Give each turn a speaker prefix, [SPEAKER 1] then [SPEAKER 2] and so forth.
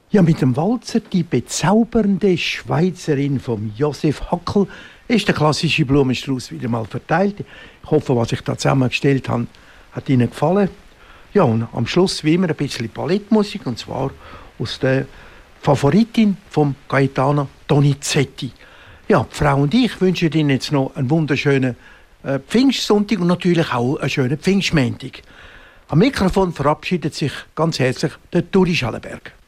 [SPEAKER 1] Ja, mit dem Walzer «Die bezaubernde Schweizerin» von Josef Hackel ist der klassische Blumenstrauß wieder mal verteilt. Ich hoffe, was ich da zusammengestellt habe, hat Ihnen gefallen. Ja, und am Schluss wie immer ein bisschen Ballettmusik, und zwar aus der Favoritin von Gaetano Donizetti. Ja, die Frau und ich wünschen Ihnen jetzt noch einen wunderschönen Pfingstsonntag und natürlich auch einen schönen Pfingstmontag. Am Mikrofon verabschiedet sich ganz herzlich der Turi Schallenberg.